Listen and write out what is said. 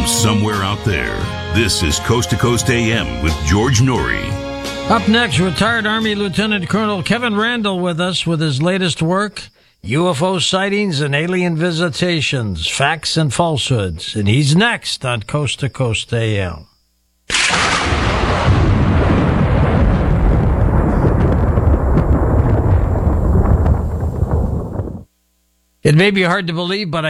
From somewhere out there, this is Coast to Coast AM with George Norrie. Up next, retired Army Lieutenant Colonel Kevin Randle with us with his latest work, UFO Sightings and Alien Visitations, Facts and Falsehoods. And he's next on Coast to Coast AM. It may be hard to believe, but